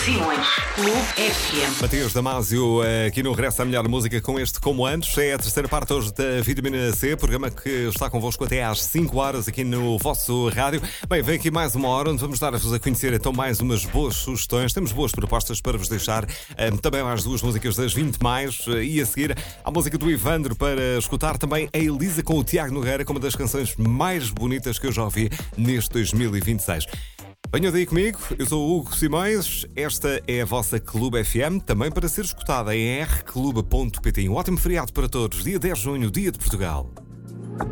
Simões, Clube FM. Matias Damasio, aqui no Regresso à Melhor Música com este Como Antes. É a terceira parte hoje da Vitamina C, programa que está convosco até às 5 horas aqui no vosso rádio. Bem, vem aqui mais uma hora onde vamos dar-vos a conhecer então mais umas boas sugestões. Temos boas propostas para vos deixar. Também mais duas músicas das 20 mais e a seguir a música do Ivandro para escutar também a Elisa com o Tiago Nogueira, com uma das canções mais bonitas que eu já ouvi neste 2026. Venham daí comigo, eu sou o Hugo Simões, esta é a vossa Clube FM, também para ser escutada em rclube.pt. Um ótimo feriado para todos, dia 10 de junho, dia de Portugal.